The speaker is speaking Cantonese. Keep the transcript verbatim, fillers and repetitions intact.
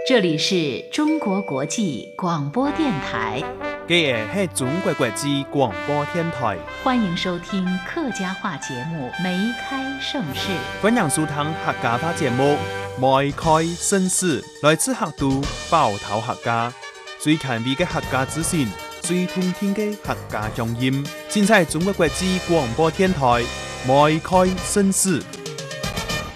这里是中国国际广播电台。 这个是中国国际广播电台， 欢迎收听客家话节目《梅开盛世》。 欢迎收听客家话节目《梅开盛世》，来自客都包头客家，最前卫的客家资讯，最通天的客家乡音。现在中国国际广播电台《梅开盛世》。